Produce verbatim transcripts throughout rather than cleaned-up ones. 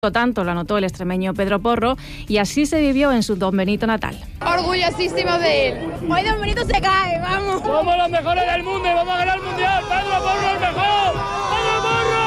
Tanto lo anotó el extremeño Pedro Porro y así se vivió en su Don Benito natal. Orgullosísimo de él. Hoy Don Benito se cae, vamos. Somos los mejores del mundo y vamos a ganar el mundial. Pedro Porro el mejor. ¡Pedro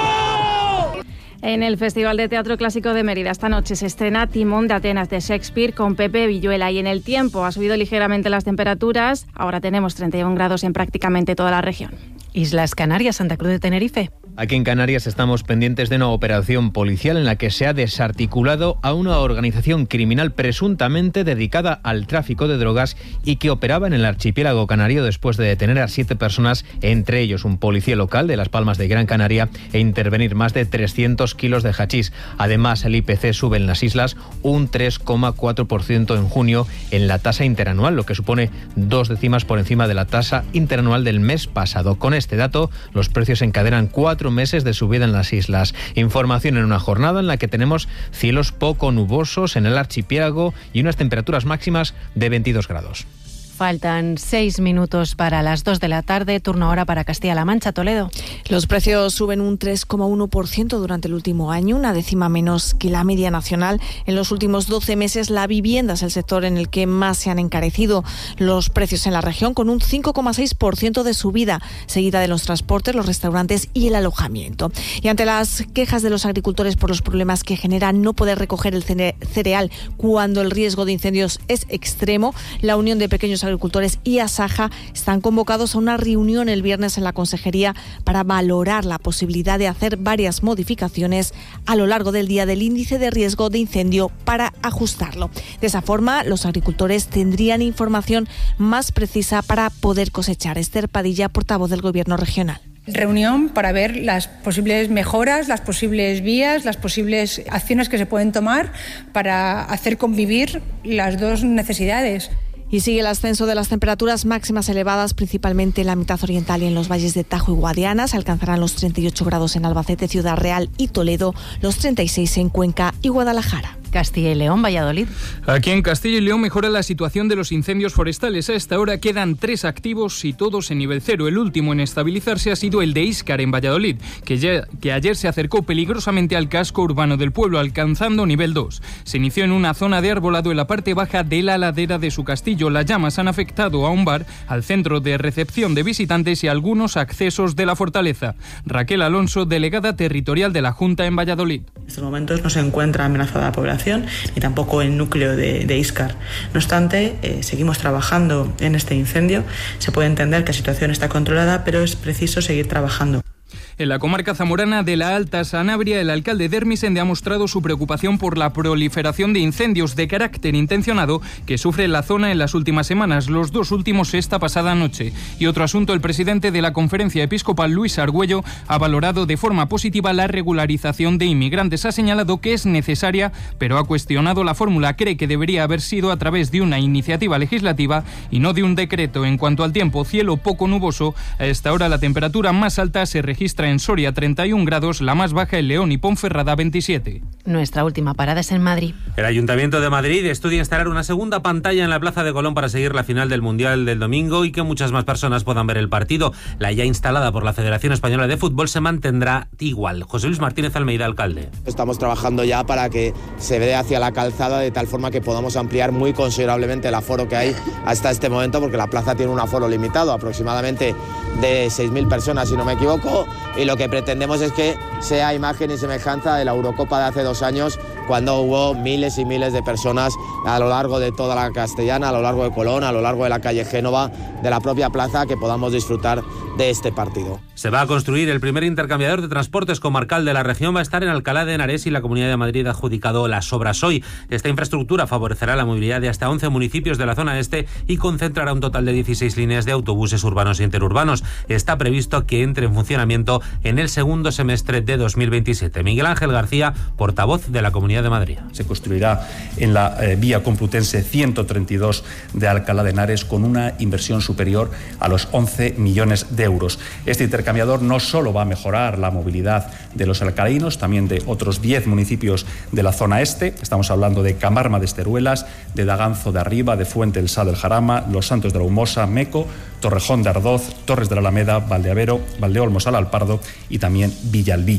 Porro! En el Festival de Teatro Clásico de Mérida esta noche se estrena Timón de Atenas de Shakespeare con Pepe Villuela y en el tiempo ha subido ligeramente las temperaturas. Ahora tenemos treinta y un grados en prácticamente toda la región. Islas Canarias, Santa Cruz de Tenerife. Aquí en Canarias estamos pendientes de una operación policial en la que se ha desarticulado a una organización criminal presuntamente dedicada al tráfico de drogas y que operaba en el archipiélago canario después de detener a siete personas, entre ellos un policía local de Las Palmas de Gran Canaria, e intervenir más de trescientos kilos de hachís. Además, el I P C sube en las islas un tres coma cuatro por ciento en junio en la tasa interanual, lo que supone dos décimas por encima de la tasa interanual del mes pasado. Con este dato, los precios encadenan cuatro meses de subida en las islas. Información en una jornada en la que tenemos cielos poco nubosos en el archipiélago y unas temperaturas máximas de veintidós grados. Faltan seis minutos para las dos de la tarde, turno ahora para Castilla-La Mancha, Toledo. Los precios suben un tres coma uno por ciento durante el último año, una décima menos que la media nacional. En los últimos doce meses, la vivienda es el sector en el que más se han encarecido los precios en la región, con un cinco coma seis por ciento de subida, seguida de los transportes, los restaurantes y el alojamiento. Y ante las quejas de los agricultores por los problemas que genera no poder recoger el cereal cuando el riesgo de incendios es extremo, la Unión de Pequeños Agricultores y Asaja están convocados a una reunión el viernes en la Consejería para valorar la posibilidad de hacer varias modificaciones a lo largo del día del índice de riesgo de incendio para ajustarlo. De esa forma, los agricultores tendrían información más precisa para poder cosechar. Esther Padilla, portavoz del Gobierno regional. Reunión para ver las posibles mejoras, las posibles vías, las posibles acciones que se pueden tomar para hacer convivir las dos necesidades. Y sigue el ascenso de las temperaturas máximas elevadas, principalmente en la mitad oriental y en los valles de Tajo y Guadiana. Se alcanzarán los treinta y ocho grados en Albacete, Ciudad Real y Toledo, los treinta y seis en Cuenca y Guadalajara. Castilla y León, Valladolid. Aquí en Castilla y León mejora la situación de los incendios forestales. A esta hora quedan tres activos y todos en nivel cero. El último en estabilizarse ha sido el de Íscar, en Valladolid, que, ya, que ayer se acercó peligrosamente al casco urbano del pueblo, alcanzando nivel dos. Se inició en una zona de arbolado en la parte baja de la ladera de su castillo. Las llamas han afectado a un bar, al centro de recepción de visitantes y algunos accesos de la fortaleza. Raquel Alonso, delegada territorial de la Junta en Valladolid. En estos momentos no se encuentra amenazada la población ni tampoco el núcleo de, de Íscar. No obstante, eh, seguimos trabajando en este incendio. Se puede entender que la situación está controlada, pero es preciso seguir trabajando. En la comarca zamorana de la Alta Sanabria, el alcalde de Hermisende ha mostrado su preocupación por la proliferación de incendios de carácter intencionado que sufre la zona en las últimas semanas, los dos últimos esta pasada noche. Y otro asunto, el presidente de la Conferencia Episcopal, Luis Argüello, ha valorado de forma positiva la regularización de inmigrantes. Ha señalado que es necesaria, pero ha cuestionado la fórmula. Cree que debería haber sido a través de una iniciativa legislativa y no de un decreto. En cuanto al tiempo, cielo poco nuboso. A esta hora la temperatura más alta se registra en Soria treinta y un grados, la más baja en León y Ponferrada veintisiete. Nuestra última parada es en Madrid. El Ayuntamiento de Madrid estudia instalar una segunda pantalla en la Plaza de Colón para seguir la final del Mundial del domingo y que muchas más personas puedan ver el partido. La ya instalada por la Federación Española de Fútbol se mantendrá igual. José Luis Martínez Almeida, alcalde. Estamos trabajando ya para que se vea hacia la calzada de tal forma que podamos ampliar muy considerablemente el aforo que hay hasta este momento, porque la plaza tiene un aforo limitado, aproximadamente de seis mil personas, si no me equivoco. Y lo que pretendemos es que sea imagen y semejanza de la Eurocopa de hace dos años, cuando hubo miles y miles de personas a lo largo de toda la Castellana, a lo largo de Colón, a lo largo de la calle Génova, de la propia plaza, que podamos disfrutar de este partido. Se va a construir el primer intercambiador de transportes comarcal de la región. Va a estar en Alcalá de Henares y la Comunidad de Madrid ha adjudicado las obras hoy. Esta infraestructura favorecerá la movilidad de hasta once municipios de la zona este y concentrará un total de dieciséis líneas de autobuses urbanos e interurbanos. Está previsto que entre en funcionamiento en el segundo semestre de dos mil veintisiete. Miguel Ángel García, portavoz de la Comunidad de Madrid. Se construirá en la eh, vía Complutense ciento treinta y dos de Alcalá de Henares con una inversión superior a los once millones de euros. Este intercambiador no solo va a mejorar la movilidad de los alcalainos, también de otros diez municipios de la zona este. Estamos hablando de Camarma de Esteruelas, de Daganzo de Arriba, de Fuente del Sá del Jarama, Los Santos de la Humosa, Meco, Torrejón de Ardoz, Torres de la Alameda, Valdeavero, Valdeolmos al Alpardo y también Villalvilla.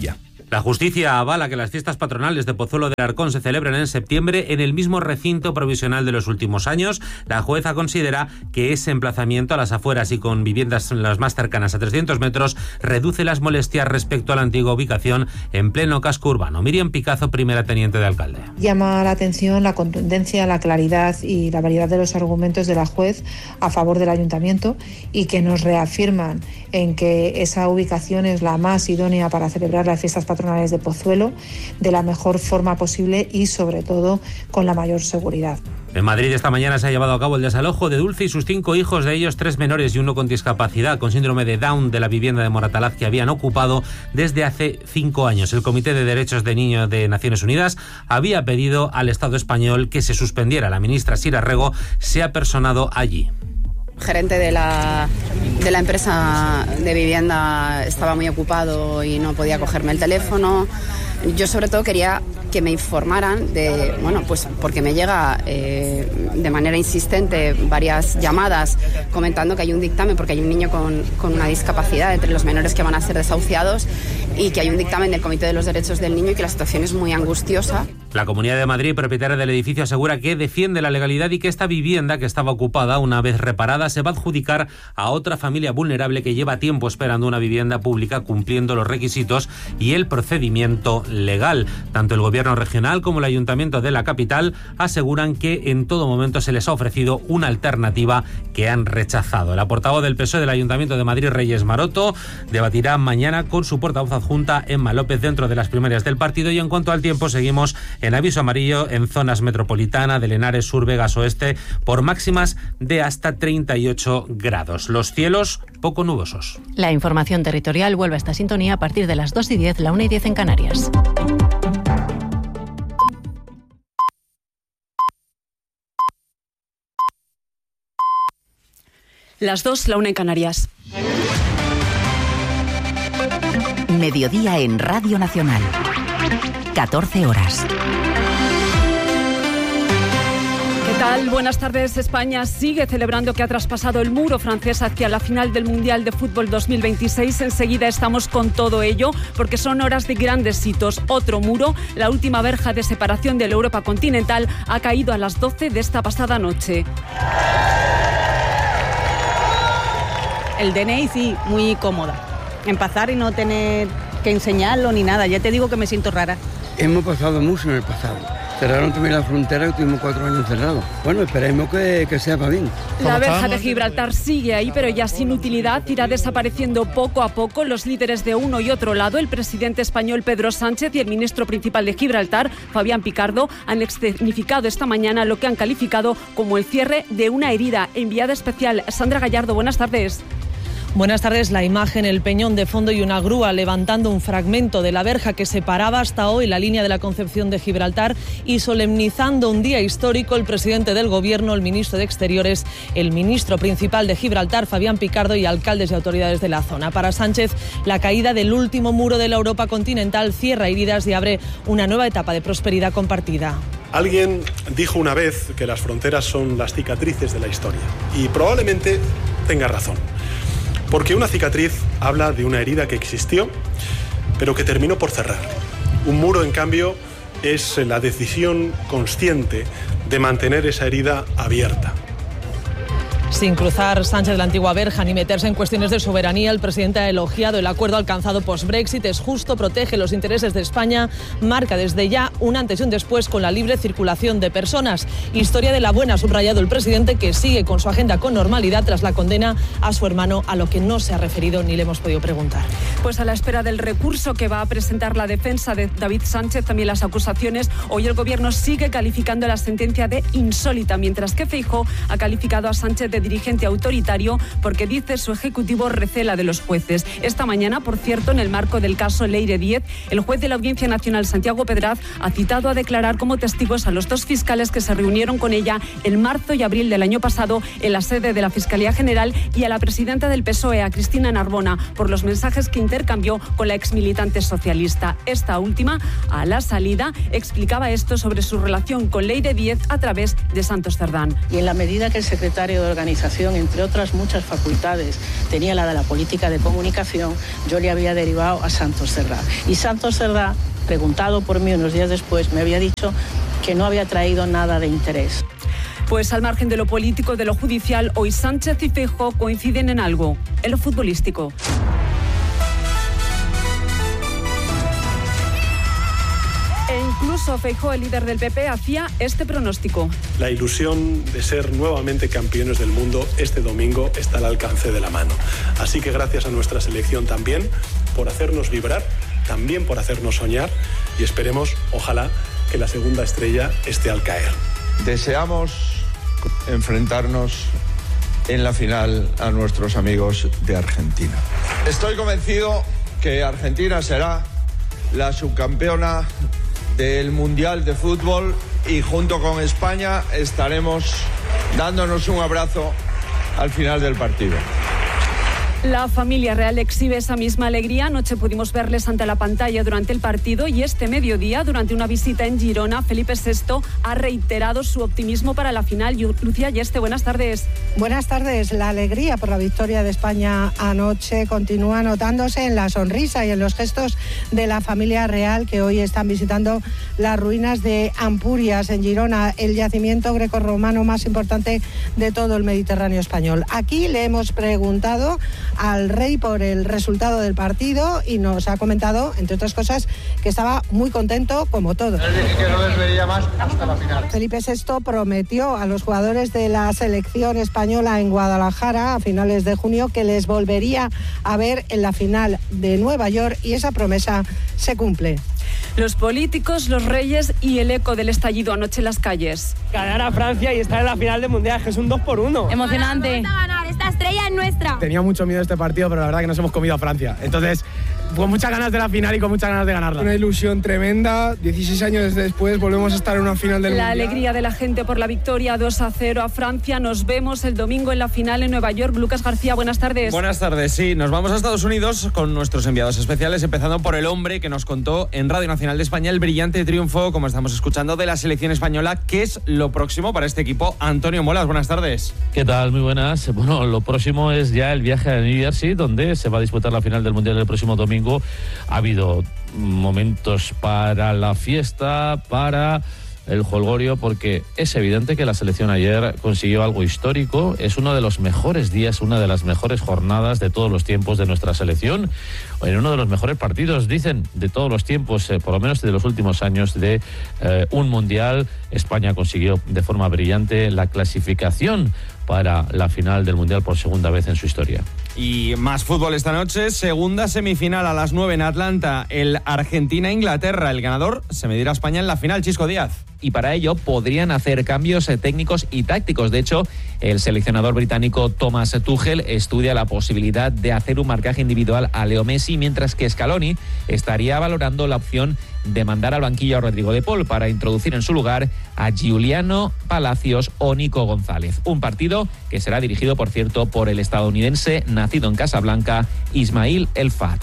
La justicia avala que las fiestas patronales de Pozuelo del Arcón se celebren en septiembre en el mismo recinto provisional de los últimos años. La jueza considera que ese emplazamiento a las afueras y con viviendas las más cercanas a trescientos metros reduce las molestias respecto a la antigua ubicación en pleno casco urbano. Miriam Picazo, primera teniente de alcalde. Llama la atención la contundencia, la claridad y la variedad de los argumentos de la juez a favor del ayuntamiento y que nos reafirman en que esa ubicación es la más idónea para celebrar las fiestas patronales de Pozuelo de la mejor forma posible y sobre todo con la mayor seguridad. En Madrid esta mañana se ha llevado a cabo el desalojo de Dulce y sus cinco hijos, de ellos tres menores y uno con discapacidad, con síndrome de Down, de la vivienda de Moratalaz que habían ocupado desde hace cinco años. El Comité de Derechos de Niños de Naciones Unidas había pedido al Estado español que se suspendiera. La ministra Sira Rego se ha personado allí. Gerente de la, de la empresa de vivienda estaba muy ocupado y no podía cogerme el teléfono. Yo sobre todo quería que me informaran de, bueno, pues porque me llega eh, de manera insistente varias llamadas comentando que hay un dictamen, porque hay un niño con, con una discapacidad entre los menores que van a ser desahuciados y que hay un dictamen del Comité de los Derechos del Niño y que la situación es muy angustiosa. La Comunidad de Madrid, propietaria del edificio, asegura que defiende la legalidad y que esta vivienda, que estaba ocupada una vez reparada, se va a adjudicar a otra familia vulnerable que lleva tiempo esperando una vivienda pública cumpliendo los requisitos y el procedimiento legal. Tanto el Gobierno regional como el Ayuntamiento de la capital aseguran que en todo momento se les ha ofrecido una alternativa que han rechazado. La portavoz del P S O E del Ayuntamiento de Madrid, Reyes Maroto, debatirá mañana con su portavoz adjunta, Emma López, dentro de las primarias del partido. Y en cuanto al tiempo, seguimos en aviso amarillo en zonas metropolitana de Henares, Sur, Vegas Oeste, por máximas de hasta treinta y ocho grados. Los cielos poco nubosos. La información territorial vuelve a esta sintonía a partir de las dos y diez, la una y diez en Canarias. Las dos, la una en Canarias. Mediodía en Radio Nacional. catorce horas. ¿Qué tal? Buenas tardes. España sigue celebrando que ha traspasado el muro francés hacia la final del Mundial de Fútbol dos mil veintiséis. Enseguida estamos con todo ello, porque son horas de grandes hitos. Otro muro, la última verja de separación de la Europa continental, ha caído a las doce de esta pasada noche. El D N I sí, muy cómoda. En pasar y no tener que enseñarlo ni nada. Ya te digo que me siento rara. Hemos pasado mucho en el pasado. Cerraron también la frontera y tuvimos cuatro años cerrados. Bueno, esperemos que, que sea para bien. La verja de Gibraltar sigue ahí, pero ya sin utilidad. Irá desapareciendo poco a poco. Los líderes de uno y otro lado, el presidente español Pedro Sánchez y el ministro principal de Gibraltar, Fabián Picardo, han escenificado esta mañana lo que han calificado como el cierre de una herida. Enviada especial, Sandra Gallardo, buenas tardes. Buenas tardes. La imagen, el peñón de fondo y una grúa levantando un fragmento de la verja que separaba hasta hoy la línea de la Concepción de Gibraltar y solemnizando un día histórico, el presidente del Gobierno, el ministro de Exteriores, el ministro principal de Gibraltar, Fabián Picardo, y alcaldes y autoridades de la zona. Para Sánchez, la caída del último muro de la Europa continental cierra heridas y abre una nueva etapa de prosperidad compartida. Alguien dijo una vez que las fronteras son las cicatrices de la historia y probablemente tenga razón. Porque una cicatriz habla de una herida que existió, pero que terminó por cerrar. Un muro, en cambio, es la decisión consciente de mantener esa herida abierta. Sin cruzar Sánchez la antigua verja ni meterse en cuestiones de soberanía, el presidente ha elogiado el acuerdo alcanzado post-Brexit. Es justo, protege los intereses de España, marca desde ya un antes y un después con la libre circulación de personas. Historia de la buena, ha subrayado el presidente, que sigue con su agenda con normalidad tras la condena a su hermano, a lo que no se ha referido ni le hemos podido preguntar. Pues a la espera del recurso que va a presentar la defensa de David Sánchez, también las acusaciones, hoy el Gobierno sigue calificando la sentencia de insólita, mientras que Feijóo ha calificado a Sánchez de dirigente autoritario porque dice su ejecutivo recela de los jueces. Esta mañana, por cierto, en el marco del caso Leire Díez, el juez de la Audiencia Nacional, Santiago Pedraz, ha citado a declarar como testigos a los dos fiscales que se reunieron con ella en marzo y abril del año pasado en la sede de la Fiscalía General, y a la presidenta del P S O E, a Cristina Narbona, por los mensajes que intercambió con la exmilitante socialista. Esta última, a la salida, explicaba esto sobre su relación con Leire Díez a través de Santos Cerdán. Y en la medida que el secretario de organización organización, entre otras muchas facultades, tenía la de la política de comunicación, yo le había derivado a Santos Cerdá. Y Santos Cerdá, preguntado por mí unos días después, me había dicho que no había traído nada de interés. Pues al margen de lo político y de lo judicial, hoy Sánchez y Feijóo coinciden en algo, en lo futbolístico. E incluso Feijóo, el líder del P P, hacía este pronóstico. La ilusión de ser nuevamente campeones del mundo este domingo está al alcance de la mano. Así que gracias a nuestra selección también por hacernos vibrar, también por hacernos soñar y esperemos, ojalá, que la segunda estrella esté al caer. Deseamos enfrentarnos en la final a nuestros amigos de Argentina. Estoy convencido que Argentina será la subcampeona del Mundial de Fútbol y junto con España estaremos dándonos un abrazo al final del partido. La familia real exhibe esa misma alegría. Anoche pudimos verles ante la pantalla durante el partido y este mediodía, durante una visita en Girona, Felipe sexto ha reiterado su optimismo para la final. Lucía Yeste, buenas tardes. Buenas tardes. La alegría por la victoria de España anoche continúa notándose en la sonrisa y en los gestos de la familia real, que hoy están visitando las ruinas de Ampurias en Girona, el yacimiento grecorromano más importante de todo el Mediterráneo español. Aquí le hemos preguntado al rey por el resultado del partido y nos ha comentado, entre otras cosas, que estaba muy contento como todos. Él dije que no les vería más hasta la final. Felipe sexto prometió a los jugadores de la selección española en Guadalajara a finales de junio que les volvería a ver en la final de Nueva York y esa promesa se cumple. Los políticos, los reyes y el eco del estallido anoche en las calles. Ganar a Francia y estar en la final del Mundial, que es un dos por uno. Emocionante. Vamos a ganar, esta estrella es nuestra. Tenía mucho miedo este partido, pero la verdad que nos hemos comido a Francia. Entonces, con muchas ganas de la final y con muchas ganas de ganarla. Una ilusión tremenda. dieciséis años después volvemos a estar en una final del la Mundial. La alegría de la gente por la victoria dos a cero a Francia. Nos vemos el domingo en la final en Nueva York. Lucas García, buenas tardes. Buenas tardes, sí. Nos vamos a Estados Unidos con nuestros enviados especiales, empezando por el hombre que nos contó en Radio Nacional de España el brillante triunfo, como estamos escuchando, de la selección española. ¿Qué es lo próximo para este equipo? Antonio Molas, buenas tardes. ¿Qué tal? Muy buenas. Bueno, lo próximo es ya el viaje a New Jersey, donde se va a disputar la final del Mundial el próximo domingo. Ha habido momentos para la fiesta, para el jolgorio, porque es evidente que la selección ayer consiguió algo histórico. Es uno de los mejores días, una de las mejores jornadas de todos los tiempos de nuestra selección, en uno de los mejores partidos, dicen, de todos los tiempos, eh, por lo menos de los últimos años de eh, un mundial. España consiguió de forma brillante la clasificación para la final del Mundial por segunda vez en su historia. Y más fútbol esta noche, segunda semifinal a las nueve en Atlanta, el Argentina-Inglaterra. El ganador se medirá a España en la final, Chisco Díaz. Y para ello podrían hacer cambios técnicos y tácticos. De hecho, el seleccionador británico Thomas Tuchel estudia la posibilidad de hacer un marcaje individual a Leo Messi, mientras que Scaloni estaría valorando la opción de mandar al banquillo a Rodrigo de Paul para introducir en su lugar a Giuliano Palacios o Nico González. Un partido que será dirigido, por cierto, por el estadounidense nacido en Casablanca, Ismail El Fahd.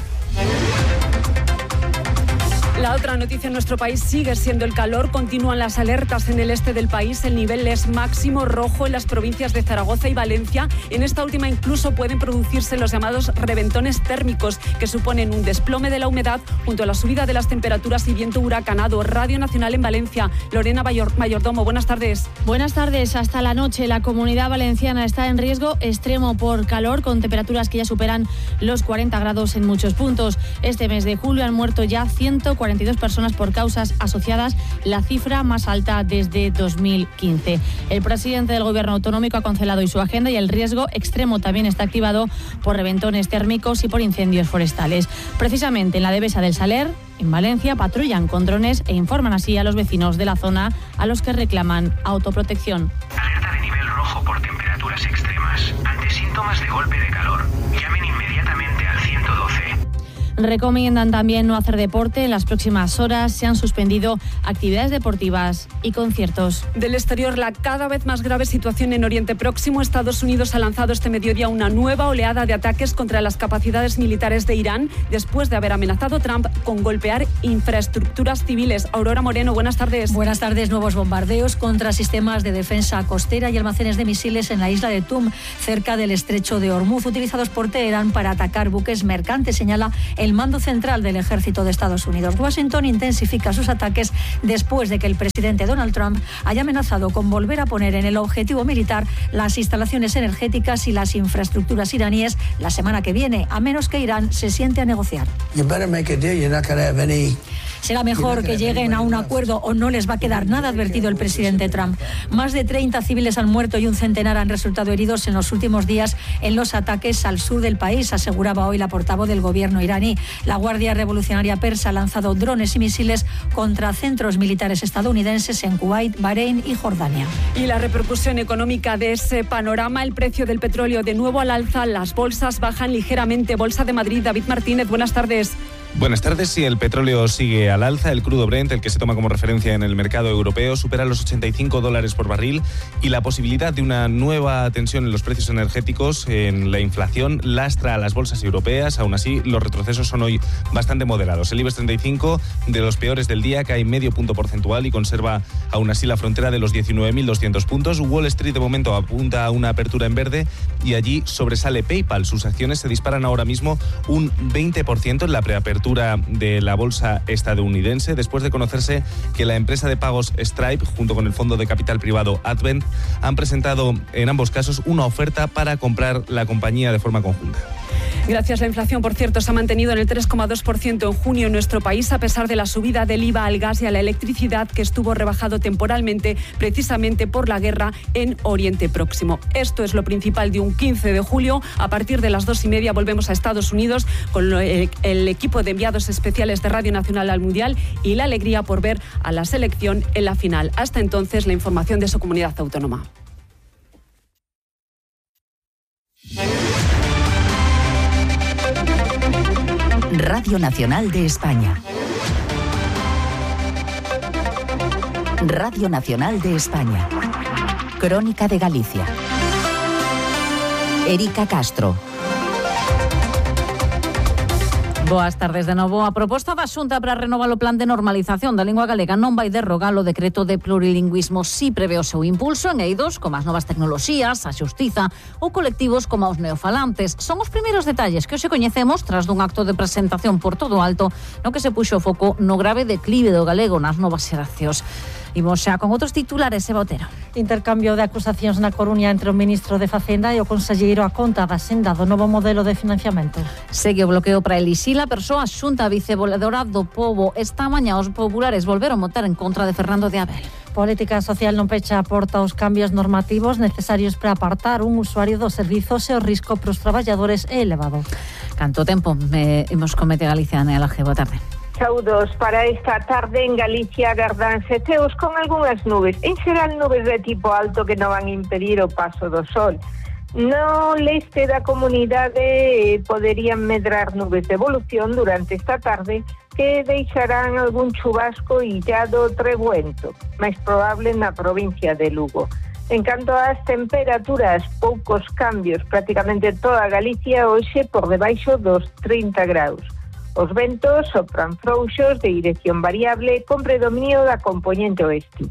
La otra noticia en nuestro país sigue siendo el calor. Continúan las alertas en el este del país. El nivel es máximo rojo en las provincias de Zaragoza y Valencia. En esta última incluso pueden producirse los llamados reventones térmicos, que suponen un desplome de la humedad junto a la subida de las temperaturas y viento huracanado. Radio Nacional en Valencia. Lorena Mayordomo, buenas tardes. Buenas tardes. Hasta la noche la Comunidad Valenciana está en riesgo extremo por calor, con temperaturas que ya superan los cuarenta grados en muchos puntos. Este mes de julio han muerto ya ciento cuarenta y dos personas por causas asociadas, la cifra más alta desde dos mil quince. El presidente del Gobierno autonómico ha cancelado hoy su agenda y el riesgo extremo también está activado por reventones térmicos y por incendios forestales. Precisamente en la Devesa del Saler, en Valencia, patrullan con drones e informan así a los vecinos de la zona, a los que reclaman autoprotección. Alerta de nivel rojo por temperaturas extremas. Ante síntomas de golpe de calor, llamen inmediatamente al ciento doce. Recomiendan también no hacer deporte en las próximas horas. Se han suspendido actividades deportivas y conciertos. Del exterior, la cada vez más grave situación en Oriente Próximo. Estados Unidos ha lanzado este mediodía una nueva oleada de ataques contra las capacidades militares de Irán, después de haber amenazado Trump con golpear infraestructuras civiles. Aurora Moreno, buenas tardes. Buenas tardes. Nuevos bombardeos contra sistemas de defensa costera y almacenes de misiles en la isla de Tum, cerca del estrecho de Hormuz, utilizados por Teherán para atacar buques mercantes, señala el mando central del ejército de Estados Unidos. Washington intensifica sus ataques después de que el presidente Donald Trump haya amenazado con volver a poner en el objetivo militar las instalaciones energéticas y las infraestructuras iraníes la semana que viene, a menos que Irán se siente a negociar. Será mejor que lleguen a un acuerdo o no les va a quedar nada, ha advertido el presidente Trump. Más de treinta civiles han muerto y un centenar han resultado heridos en los últimos días en los ataques al sur del país, aseguraba hoy la portavoz del gobierno iraní. La Guardia Revolucionaria Persa ha lanzado drones y misiles contra centros militares estadounidenses en Kuwait, Bahrein y Jordania. Y la repercusión económica de ese panorama, el precio del petróleo de nuevo al alza, las bolsas bajan ligeramente. Bolsa de Madrid, David Martínez, buenas tardes. Buenas tardes. Si el petróleo sigue al alza, el crudo Brent, el que se toma como referencia en el mercado europeo, supera los ochenta y cinco dólares por barril, y la posibilidad de una nueva tensión en los precios energéticos, en la inflación, lastra a las bolsas europeas. Aún así, los retrocesos son hoy bastante moderados. El IBEX treinta y cinco, de los peores del día, cae medio punto porcentual y conserva aún así la frontera de los diecinueve mil doscientos puntos. Wall Street de momento apunta a una apertura en verde y allí sobresale PayPal. Sus acciones se disparan ahora mismo un veinte por ciento en la preapertura de la bolsa estadounidense, después de conocerse que la empresa de pagos Stripe, junto con el fondo de capital privado Advent, han presentado en ambos casos una oferta para comprar la compañía de forma conjunta. Gracias. La inflación, por cierto, se ha mantenido en el tres coma dos por ciento en junio en nuestro país, a pesar de la subida del I V A al gas y a la electricidad, que estuvo rebajado temporalmente precisamente por la guerra en Oriente Próximo. Esto es lo principal de un quince de julio. A partir de las dos y media volvemos a Estados Unidos con el, el equipo de enviados especiales de Radio Nacional al Mundial y la alegría por ver a la selección en la final. Hasta entonces, la información de su comunidad autónoma. Radio Nacional de España. Radio Nacional de España. Crónica de Galicia. Erika Castro. Boas tardes de novo. A proposta da Xunta para renovar o plan de normalización da lingua galega non vai derrogar o decreto de plurilingüismo. Si prevé o seu impulso en eidos como as novas tecnoloxías, a xustiza ou colectivos como os neofalantes. Son os primeiros detalles que hoxe coñecemos tras dun acto de presentación por todo alto no que se puxo o foco no grave declive do galego nas novas xeracións. Imos xa con outros titulares, Eva Otero. Intercambio de acusacións na Coruña entre o ministro de Facenda e o conselleiro a conta da senda do novo modelo de financiamento. Segue o bloqueo para elixir a persoa xunta vicevoladora do Pobo. Esta mañá os populares volveron votar en contra de Fernando de Abel. Política Social non pecha a porta aos cambios normativos necesarios para apartar un usuario dos servizos e o risco para os traballadores é elevado. Canto tempo me imos con Mete Galicia, Anela G. Boa tarde. Saúdos. Para esta tarde en Galicia agardanse ceos con algunhas nubes, en xeral nubes de tipo alto que non van impedir o paso do sol. No leste da comunidade poderían medrar nubes de evolución durante esta tarde que deixarán algún chubasco illado treguento, máis probable na provincia de Lugo. En canto ás temperaturas, poucos cambios, prácticamente toda Galicia hoxe por debaixo dos trinta graus. Os ventos sopran frouxos de dirección variable con predominio da compoñente oeste.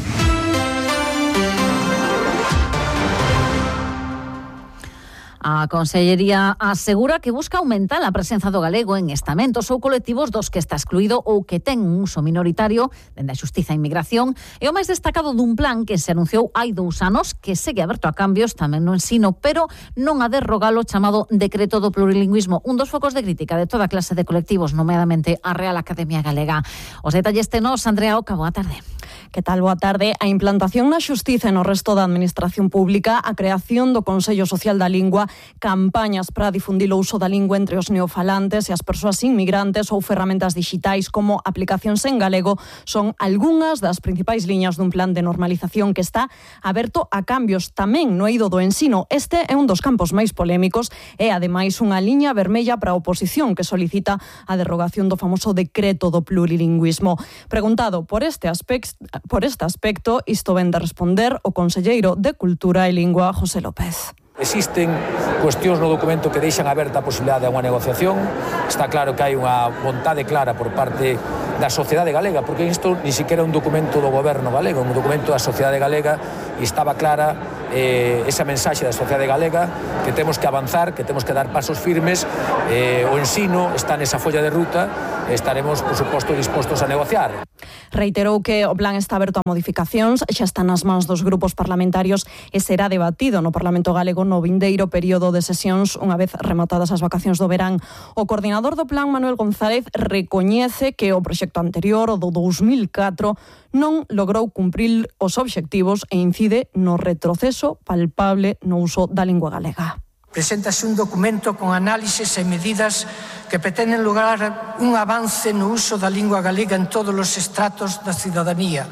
A Consellería asegura que busca aumentar a presenza do galego en estamentos ou colectivos dos que está excluído ou que ten un uso minoritario dende a Xustiza e Inmigración. É o máis destacado dun plan que se anunciou hai dous anos que segue aberto a cambios tamén no ensino, pero non a derrogalo chamado Decreto do Plurilingüismo, un dos focos de crítica de toda clase de colectivos, nomeadamente a Real Academia Galega. Os detalles tenos, Andrea Oca, boa tarde. Que tal, boa tarde. A implantación na Xustiza e no resto da Administración Pública, a creación do Consello Social da Lingua campañas para difundir o uso da lingua entre os neofalantes e as persoas inmigrantes ou ferramentas digitais como aplicacións en galego son algunhas das principais liñas dun plan de normalización que está aberto a cambios tamén no eido do ensino. Este é un dos campos máis polémicos e, ademais, unha liña vermella para a oposición que solicita a derrogación do famoso decreto do plurilingüismo. Preguntado por este aspecto, por este aspecto, isto ven de responder o conselleiro de Cultura e Lingua, José López. Existen cuestións no documento que deixan aberta a posibilidade de unha negociación. Está claro que hai unha vontade clara por parte da sociedade galega, porque isto ni siquiera é un documento do goberno galego, é un documento da sociedade galega e estaba clara eh, esa mensaxe da sociedade galega que temos que avanzar, que temos que dar pasos firmes. Eh, o ensino está nesa folla de ruta e estaremos, por suposto, dispostos a negociar. Reiterou que o plan está aberto a modificacións, xa está nas mans dos grupos parlamentarios e será debatido no Parlamento galego no vindeiro período de sesións unha vez rematadas as vacacións do verán. O coordinador do plan, Manuel González, recoñece que o proxecto anterior, o do dous mil catro, non logrou cumprir os obxectivos e incide no retroceso palpable no uso da lingua galega. Preséntase un documento con análises e medidas que pretenden lograr un avance no uso da lingua galega en todos os estratos da cidadanía,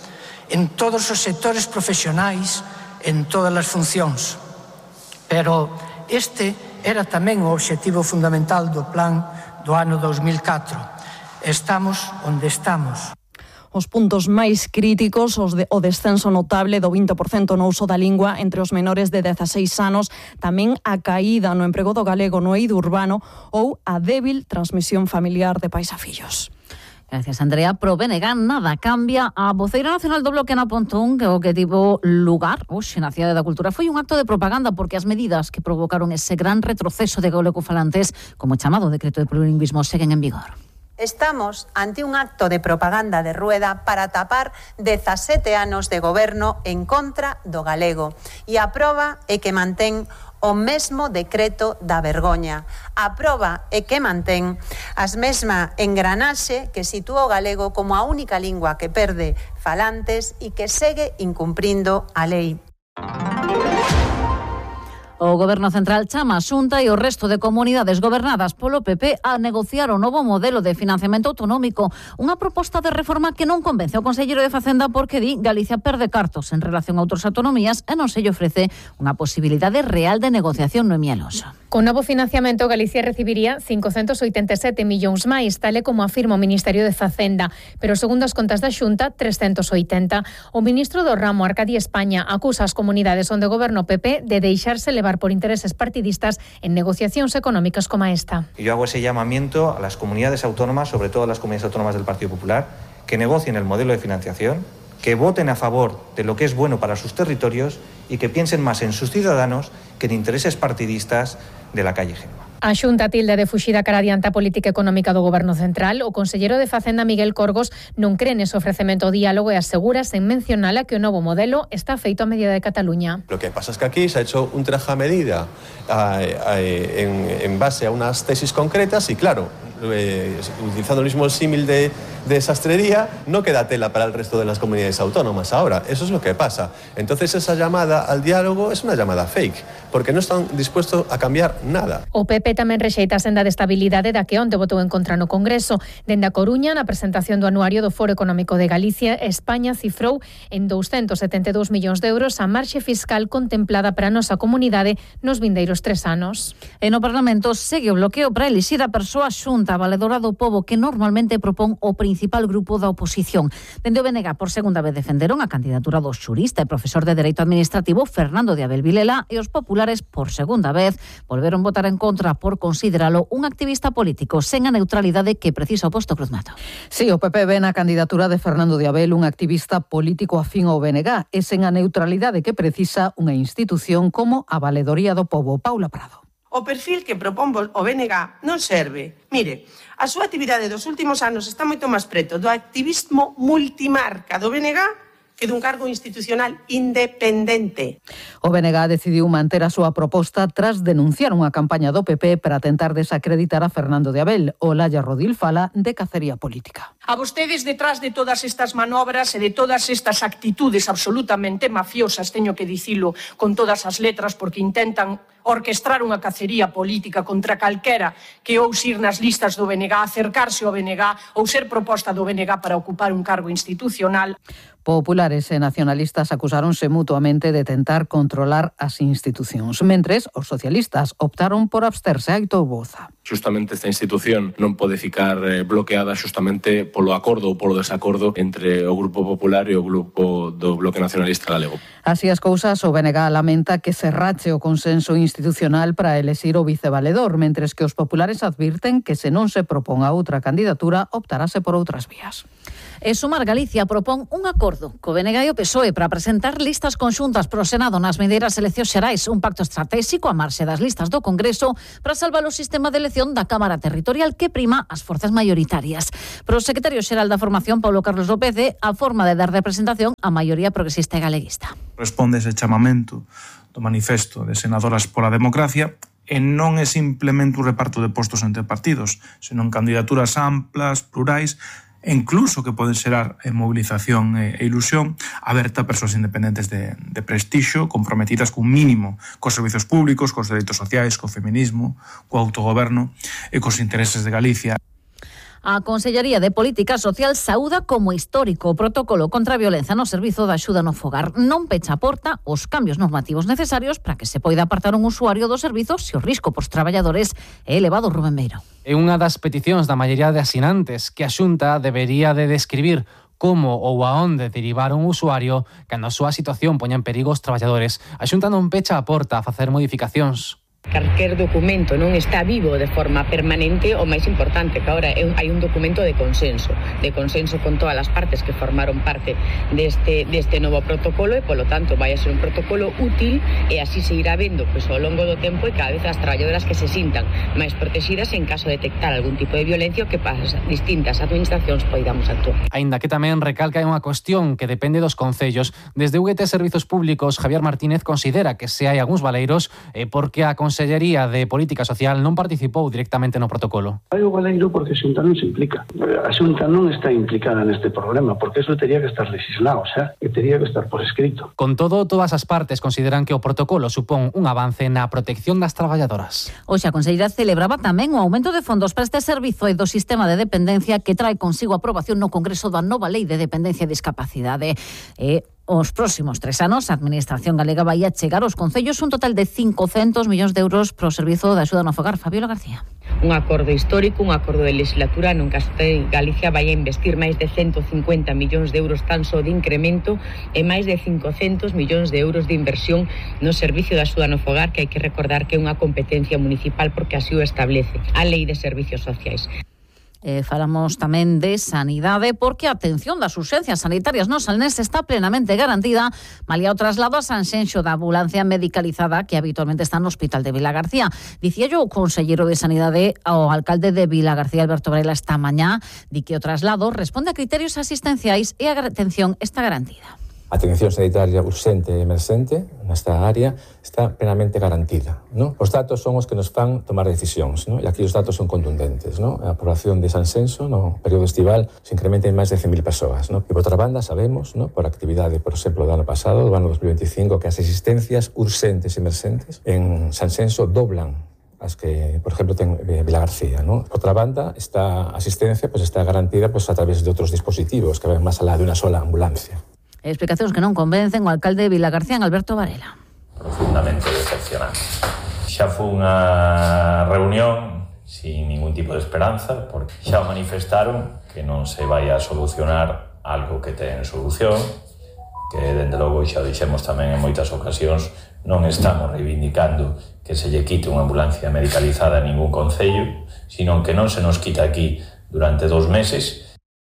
en todos os sectores profesionais, en todas as funcións. Pero este era tamén o obxectivo fundamental do plan do ano dous mil catro. Estamos onde estamos. Os puntos máis críticos, os de, o descenso notable do vinte por cento no uso da lingua entre os menores de dezaseis anos, tamén a caída no emprego do galego no eido urbano ou a débil transmisión familiar de pais a fillos. Gracias, Andrea. Pro B N G nada cambia. A voceira nacional do Bloque na Pontón, que o que tivo lugar hoxe na Cidade da Cultura foi un acto de propaganda porque as medidas que provocaron ese gran retroceso de galegofalantes, como chamado decreto de plurilingüismo, seguen en vigor. Estamos ante un acto de propaganda de rueda para tapar dezasete anos de goberno en contra do galego. E a proba é que mantén o mesmo decreto da vergoña. A proba é que mantén as mesma engranaxe que sitúa o galego como a única lingua que perde falantes e que segue incumprindo a lei. O Goberno Central chama a Xunta e o resto de comunidades gobernadas polo P P a negociar o novo modelo de financiamento autonómico, unha proposta de reforma que non convence o conselleiro de Facenda porque di Galicia perde cartos en relación a outras autonomías e non se lle ofrece unha posibilidade real de negociación. Noemí Alonso. Con novo financiamento, Galicia recibiría cincocentos oitenta e sete millóns máis, tal e como afirma o Ministerio de Facenda, pero segundo as contas da Xunta, trescentos oitenta. O ministro do ramo, Arcadio España, acusa as comunidades onde goberna o P P de deixarse levar por intereses partidistas en negociacións económicas como esta. Yo hago ese llamamiento a las comunidades autónomas, sobre todo a las comunidades autónomas del Partido Popular, que negocien el modelo de financiación, que voten a favor de lo que es bueno para sus territorios y que piensen más en sus ciudadanos que en intereses partidistas de la calle Genova. A Xunta tilda de fuxida cara adiante a política económica do Goberno Central. O conselleiro de Facenda, Miguel Corgos, non cree nese ofrecemento ao diálogo e asegura sen mencionala que o novo modelo está feito a medida de Cataluña. Lo que pasa es que aquí se ha hecho un traje a medida a, a, en, en base a unas tesis concretas y claro, eh, utilizando el mismo símil de, de sastrería, no queda tela para el resto de las comunidades autónomas ahora. Eso es lo que pasa. Entonces esa llamada al diálogo es una llamada fake, porque no están dispuestos a cambiar nada. O P P tamén rexeita a senda de estabilidade da que onte votou en contra no Congreso. Dende a Coruña, na presentación do anuario do Foro Económico de Galicia, España cifrou en douscentos setenta e dous millóns de euros a marxe fiscal contemplada para a nosa comunidade nos vindeiros tres anos. E no Parlamento segue o bloqueo para elixir a persoa xunta valedora do pobo que normalmente propón o principal grupo da oposición. Dende o B N G, por segunda vez defenderon a candidatura do xurista e profesor de Dereito Administrativo Fernando de Abel Vilela e os populares, por segunda vez, volveron votar en contra por consideralo un activista político sen a neutralidade que precisa o posto Cruz Mato. Sí, o P P ve na candidatura de Fernando de Abel un activista político afín ao B N G e sen a neutralidade que precisa unha institución como a Valedoría do Pobo. Paula Prado. O perfil que propón o B N G non serve. Mire, a súa actividade dos últimos anos está moito máis preto do activismo multimarca do B N G que dun cargo institucional independente. O B N G decidiu manter a súa proposta tras denunciar unha campaña do P P para tentar desacreditar a Fernando de Abel. Olaya Rodil fala de cacería política. A vostedes, detrás de todas estas manobras e de todas estas actitudes absolutamente mafiosas, teño que dicilo con todas as letras, porque intentan orquestrar unha cacería política contra calquera que ouse ir nas listas do B N G, acercarse ao B N G ou ser proposta do B N G para ocupar un cargo institucional. Populares e nacionalistas acusáronse mutuamente de tentar controlar as institucións, mentres os socialistas optaron por absterse. Aitor Boza. Xustamente esta institución non pode ficar bloqueada xustamente polo acordo ou polo desacordo entre o Grupo Popular e o Grupo do Bloque Nacionalista Galego. Así as cousas, o B N G lamenta que se rache o consenso institucional para elexir o vicevaledor, mentres que os populares advirten que se non se proponga outra candidatura, optarase por outras vías. E Sumar Galicia propón un acordo co B N G e o P S O E para presentar listas conxuntas pro Senado nas vindeiras eleccións xerais, un pacto estratégico a marxe das listas do Congreso para salvar o sistema de elección da Cámara Territorial que prima as forzas maioritarias. Pro secretario xeral da formación, Paulo Carlos López, a forma de dar representación á maioría progresista e galeguista. Responde ese chamamento do manifesto de Senadoras pola Democracia e non é simplemente un reparto de postos entre partidos, senón candidaturas amplas, plurais, e incluso que poden xerar movilización e ilusión aberta a persoas independentes de, de prestixio, comprometidas cun mínimo cos servizos públicos, cos dereitos sociais, co feminismo, co autogoberno e cos intereses de Galicia. A Consellería de Política Social saúda como histórico o protocolo contra a violencia no servizo da axuda no fogar. Non pecha a porta os cambios normativos necesarios para que se poida apartar un usuario do servizo se o risco pos traballadores é elevado. Rubén Beiro. É unha das peticións da maioría de asinantes que a Xunta debería de describir como ou aonde derivar un usuario cando a súa situación poña en perigo os traballadores. A Xunta non pecha a porta a facer modificacións. Calquer documento non está vivo de forma permanente, o máis importante que agora hai un documento de consenso, de consenso con todas as partes que formaron parte deste, deste novo protocolo e, polo tanto, vai a ser un protocolo útil e así se irá vendo pois, ao longo do tempo e cada vez as traballadoras que se sintan máis protegidas en caso de detectar algún tipo de violencia que para as distintas administracións poidamos actuar. Aínda que tamén recalca unha cuestión que depende dos concellos. Desde U G T Servizos Públicos, Javier Martínez considera que se hai algúns baleiros é porque a Consellería de Política Social non participou directamente no protocolo. Hai o baleiro porque a Xunta non se implica. A Xunta non está implicada neste problema, porque eso tería que estar legislado, o sea, que tería que estar por escrito. Con todo, todas as partes consideran que o protocolo supón un avance na protección das traballadoras. Hoxe a Conselleira celebraba tamén o aumento de fondos para este servizo e do sistema de dependencia que trae consigo a aprobación no Congreso da nova Lei de Dependencia e Discapacidade. E os próximos tres anos, a Administración Galega vai a chegar aos concellos un total de cincocentos millóns de euros pro servizo de axuda no fogar. Fabiola García. Un acordo histórico, un acordo de legislatura non que Galicia vai a investir máis de ciento cincuenta millóns de euros tan só de incremento e máis de cincocentos millóns de euros de inversión no servicio de axuda no fogar, que hai que recordar que é unha competencia municipal porque así o establece a Lei de Servicios Sociais. Eh, falamos tamén de sanidade porque a atención das urxencias sanitarias no Salnés está plenamente garantida malia o traslado a Sanxenxo da ambulancia medicalizada que habitualmente está no Hospital de Vilagarcía. Dicía yo o conselleiro de Sanidade ao alcalde de Vilagarcía, Alberto Varela, esta mañá, di que o traslado responde a criterios asistenciais e a atención está garantida. A atención sanitaria urxente e emerxente nesta área está plenamente garantida, ¿no? Os datos son os que nos fan tomar decisións, ¿no? E aquí os datos son contundentes, ¿no? A población de Sanxenxo no período estival se incrementa en máis de cen mil persoas, ¿no? E por outra banda sabemos, ¿no? Por actividade, por exemplo, do ano pasado, do ano dos mil veinticinco, que as existencias urxentes e emerxentes en Sanxenxo doblan as que, por exemplo, ten Vilagarcía, ¿no? Por outra banda, esta asistencia pues, está garantida pues, a través de outros dispositivos que van máis alá de unha sola ambulancia. Explicacións que non convencen o alcalde de Vilagarcía, Alberto Varela. Profundamente decepcionante. Xa foi unha reunión sin ningún tipo de esperanza, porque xa manifestaron que non se vai a solucionar algo que ten solución, que, dende logo, xa dixemos tamén en moitas ocasións, non estamos reivindicando que se lle quite unha ambulancia medicalizada a ningún concello, sino que non se nos quita aquí durante dos meses.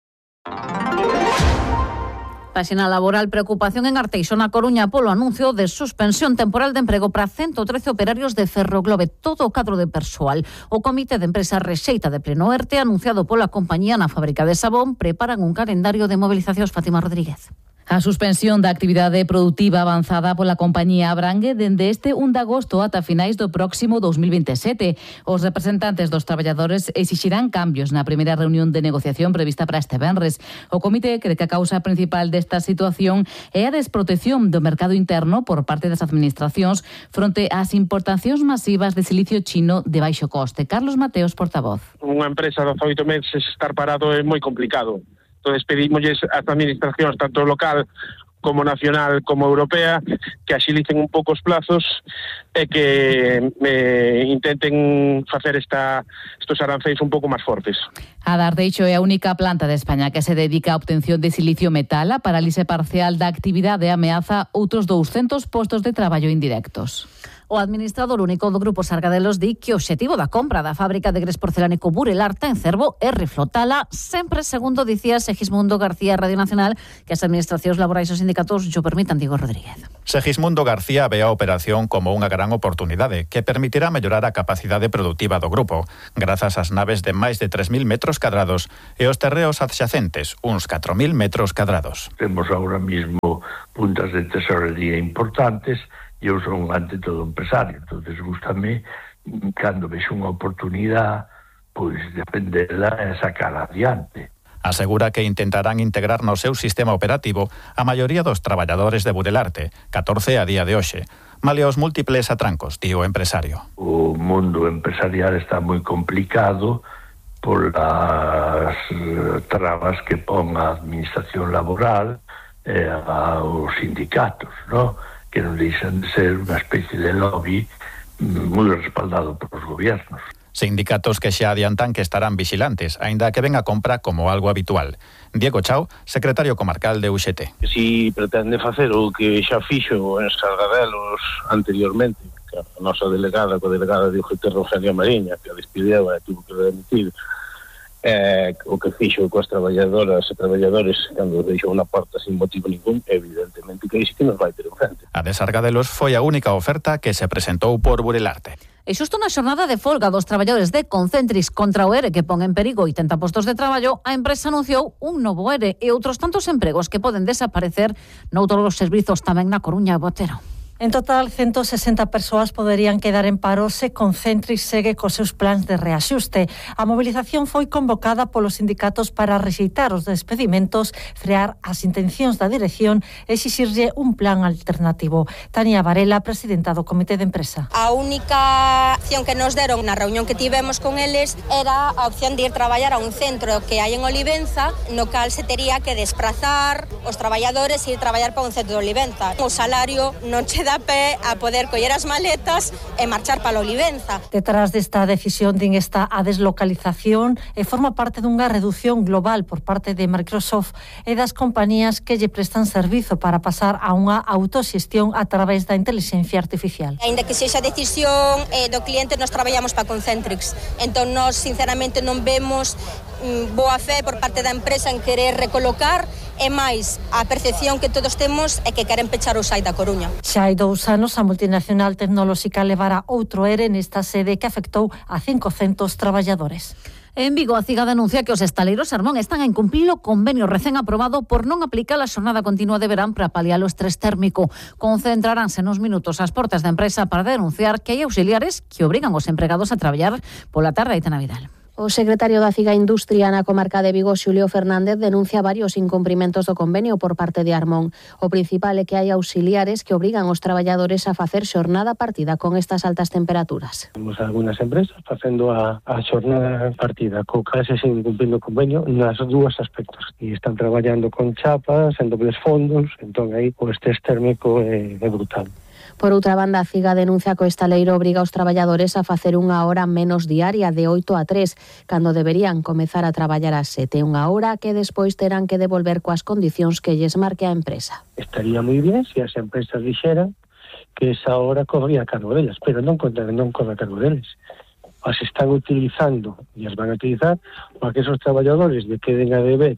Páxina laboral, preocupación en Arteixo, na Coruña, polo anuncio de suspensión temporal de emprego para ciento trece operarios de Ferroglobe, todo o cadro de persoal. O Comité de Empresa rexeita de pleno ERTE, anunciado pola compañía na fábrica de Sabón, preparan un calendario de movilizacións. Fátima Rodríguez. A suspensión da actividade produtiva avanzada pola compañía abrangue dende este un de agosto ata finais do próximo dos mil vinte e sete. Os representantes dos traballadores exixirán cambios na primeira reunión de negociación prevista para este venres. O comité cree que a causa principal desta situación é a desprotección do mercado interno por parte das administracións fronte ás importacións masivas de silicio chino de baixo coste. Carlos Mateos, portavoz. Unha empresa de oito meses estar parado é moi complicado. Entón, pedimosles ás administracións, tanto local como nacional como europea, que axilicen un pouco os plazos e que eh, intenten facer esta, estos arancéis un pouco máis fortes. A Dardeixo é a única planta de España que se dedica á obtención de silicio metal. A parálise parcial da actividade ameaza outros douscentos postos de traballo indirectos. O administrador único do Grupo Sargadelos di que o obxectivo da compra da fábrica de gres porcelánico Burel-Arte en Cervo é reflotala, sempre segundo dicía Segismundo García Radio Nacional, que as administracións laborais e os sindicatos xo permitan. Diego Rodríguez. Segismundo García ve a operación como unha gran oportunidade que permitirá mellorar a capacidade produtiva do grupo, grazas ás naves de máis de tres mil metros cadrados e os terreos adxacentes, uns catro mil metros cadrados. Temos agora mismo puntas de tesorería importantes. Eu son ante todo empresario, entonces gústame cando vexo unha oportunidade, pois defenderla e sacarla adiante. Asegura que intentarán integrar no seu sistema operativo a maioría dos traballadores de Burel-Arte, catorce a día de hoxe, malia os múltiples atrancos, di o empresario. O mundo empresarial está moi complicado por as trabas que pon a administración laboral e aos sindicatos, non? Que non deixan de ser unha especie de lobby moi respaldado por os gobiernos. Sindicatos que xa adiantan que estarán vigilantes, aínda que ven a compra como algo habitual. Diego Chao, secretario comarcal de U X T. Si pretende facer o que xa fixo en Sargadelos anteriormente, que a nosa delegada, coa delegada de U G T, Rogelio Mariña, que a despideu e tuvo que demitir, Eh, o que fixo coas traballadoras e traballadores cando deixou na porta sin motivo ningún, evidentemente que iso que nos vai ter en frente. A de Sargadelos foi a única oferta que se presentou por Burel-Arte. E xusto na xornada de folga dos traballadores de Concentrix contra o ERE que pon en perigo oitenta postos de traballo, a empresa anunciou un novo ERE e outros tantos empregos que poden desaparecer noutros dos servizos tamén na Coruña e Botero. En total, ciento sesenta persoas poderían quedar en paro se Concentrix segue cos seus plans de reaxuste. A mobilización foi convocada polos sindicatos para rexeitar os despedimentos, frear as intencións da dirección e exixirlle un plan alternativo. Tania Varela, presidenta do Comité de Empresa. A única opción que nos deron na reunión que tivemos con eles era a opción de ir traballar a un centro que hai en Olivenza, no cal se tería que desprazar os traballadores e ir traballar para un centro de Olivenza. O salario non che dá pé a poder coller as maletas e marchar para Olivenza. Detrás desta decisión din está a deslocalización e forma parte dunha reducción global por parte de Microsoft e das compañías que lle prestan servizo para pasar a unha autoxestión a través da inteligencia artificial. Ainda que sexa decisión eh, do cliente, nos traballamos para Concentrix. Entón, nós sinceramente non vemos mm, boa fe por parte da empresa en querer recolocar e máis a percepción que todos temos é que queren pechar o site da Coruña. Xa hai dous anos a multinacional tecnolóxica levara outro ERE nesta sede que afectou a cincocentos traballadores. En Vigo, a CIGA denuncia que os estaleiros Sermón están a incumplir o convenio recén aprobado por non aplicar a xornada continua de verán para paliar o estrés térmico. Concentraránse nos minutos ás portas da empresa para denunciar que hai auxiliares que obrigan os empregados a traballar pola tarde. Aitana Vidal. O secretario da CIGA Industria na comarca de Vigo, Xulio Fernández, denuncia varios incumprimentos do convenio por parte de Armón. O principal é que hai auxiliares que obrigan os traballadores a facer xornada partida con estas altas temperaturas. Temos algunhas empresas facendo a, a xornada partida, co case sin cumprindo o convenio nas dúas aspectos. E están traballando con chapas, en dobles fondos, entón aí o estrés térmico é, é brutal. Por outra banda, a CIGA denuncia que o estaleiro obriga os traballadores a facer unha hora menos diaria de oito a tres, cando deberían comezar a traballar ás sete, unha hora que despois terán que devolver coas condicións que lles marque a empresa. Estaría moi bien se as empresas dixeran que esa hora corría a cargo delas, pero non, non corre a cargo deles. As están utilizando e as van a utilizar para que esos traballadores de queden a deber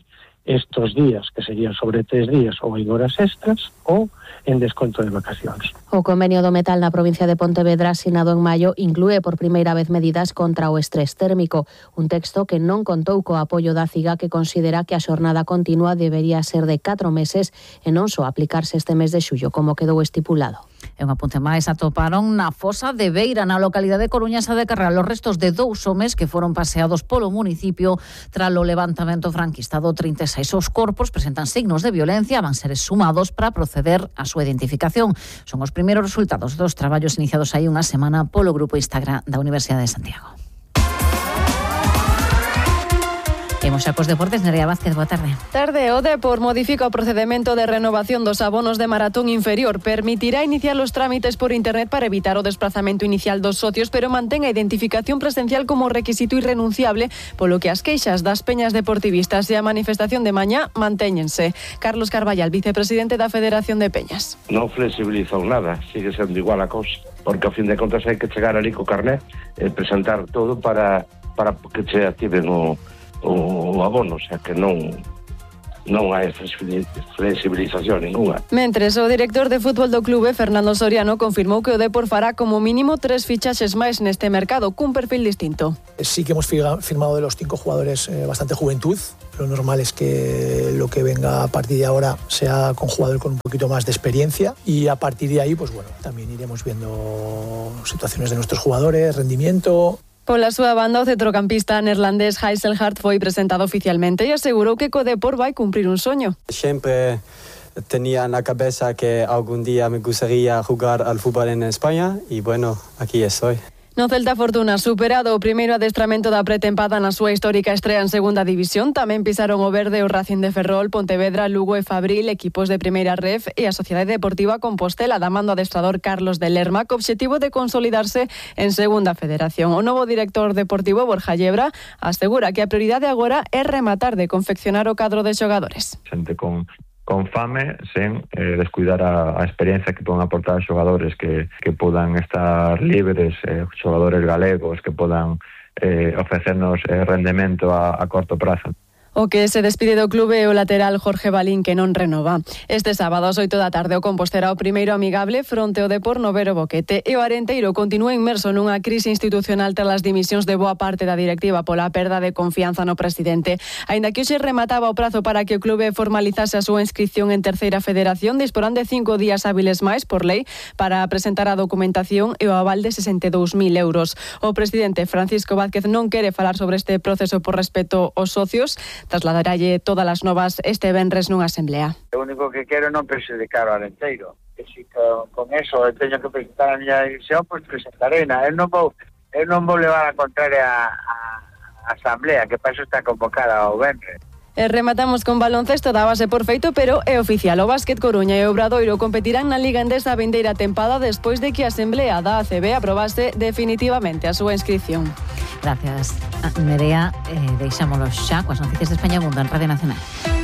estos días, que serían sobre tres días, ou en horas extras ou en desconto de vacacións. O convenio do metal na provincia de Pontevedra, asinado en maio, inclúe por primeira vez medidas contra o estrés térmico, un texto que non contou co apoio da CIGA, que considera que a xornada continua debería ser de catro meses e non só aplicarse este mes de xullo, como quedou estipulado. E un apunte máis, atoparon na fosa de Beira, na localidade coruñesa de Carral, os restos de dous homes que foron paseados polo municipio tras o levantamento franquista do trinta e seis. Os corpos presentan signos de violencia, van ser exhumados para proceder á súa identificación. Son os primeiros resultados dos traballos iniciados hai unha semana polo grupo Instagram da Universidade de Santiago. Imos xa cos deportes. Nerea Vázquez, boa tarde. Tarde, o Depor modifica o procedemento de renovación dos abonos de maratón inferior. Permitirá iniciar os trámites por internet para evitar o desplazamento inicial dos socios, pero mantén a identificación presencial como requisito irrenunciable, polo que as queixas das peñas deportivistas e a manifestación de mañá mantéñense. Carlos Carballal, vicepresidente da Federación de Peñas. Non flexibilizou nada, sigue sendo igual a cousa, porque ao fin de contas hai que chegar ali co carné e presentar todo para, para que che activen o o abono, o sea que non non hai flexibilización ninguna. Mentres, o director de fútbol do clube, Fernando Soriano, confirmou que o Depor fará como mínimo tres fichaxes máis neste mercado, cun perfil distinto. Sí que hemos firmado de los cinco jugadores eh, bastante juventud. Lo normal es que lo que venga a partir de ahora sea con jugadores con un poquito más de experiencia, y a partir de ahí, pues bueno, también iremos viendo situaciones de nuestros jugadores, rendimiento. Pola súa banda, o centrocampista neerlandés Heiselhart foi presentado oficialmente e asegurou que co Depor vai cumprir un soño. Sempre tenía na cabeza que algún día me gustaría jugar al fútbol en España y bueno, aquí estoy. No Celta Fortuna, superado o primeiro adestramento da pretempada na súa histórica estrea en segunda división, tamén pisaron o verde o Racing de Ferrol, Pontevedra, Lugo e Fabril, equipos de primeira ref, e a Sociedade Deportiva Compostela, da mando adestrador Carlos de Lerma, co obxectivo de consolidarse en segunda federación. O novo director deportivo, Borja Llebra, asegura que a prioridade agora é rematar de confeccionar o cadro de xogadores. Xente con con fame, sen eh, descuidar a, a experiencia que poden aportar xogadores que, que podan estar libres, eh, xogadores galegos que podan eh, ofrecernos eh, rendemento a, a corto prazo. O que se despide do clube é o lateral Jorge Balín, que non renova. Este sábado ás oito da tarde o Compostela o primeiro amigable fronte ao Depor no Vero Boquete, e o Arenteiro continúa inmerso nunha crise institucional tras as dimisións de boa parte da directiva pola perda de confianza no presidente. Aínda que hoxe remataba o prazo para que o clube formalizase a súa inscripción en terceira federación, disporán de cinco días hábiles máis por lei para presentar a documentación e o aval de sesenta e dous mil euros. O presidente Francisco Vázquez non quere falar sobre este proceso por respeto aos socios. Trasladaralle todas as novas este venres nunha asamblea. O único que quero non perxudicar ao Arenteiro. Que si con, con eso eu teño que presentar a miña división, pois pues presentarei. Eu non vou, eu non vou levar a contraria a, a asamblea, que para eso está convocada ao venres. E rematamos con baloncesto, dábase por feito, pero é oficial. O Básquet Coruña e o Obradoiro competirán na Liga Endesa a vindeira tempada despois de que a Asamblea da A C B aprobase definitivamente a súa inscripción. Gracias, Nerea. Eh, deixámoslo xa coas noticias de España Mundo en Radio Nacional.